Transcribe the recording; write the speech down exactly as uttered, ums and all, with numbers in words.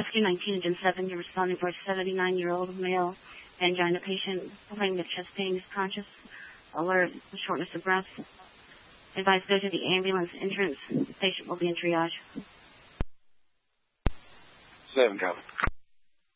Rescue nineteen, Engine seven, you're responding for a seventy-nine-year-old male angina patient complaining of chest pain, is conscious, alert, shortness of breath. Advise go to the ambulance entrance. Patient will be in triage. Seven, copy.